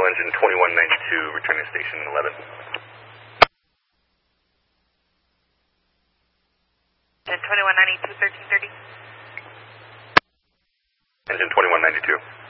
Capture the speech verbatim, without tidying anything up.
engine twenty-one ninety-two, returning to station eleven. Engine twenty-one ninety-two, thirteen thirty. Engine twenty-one ninety-two.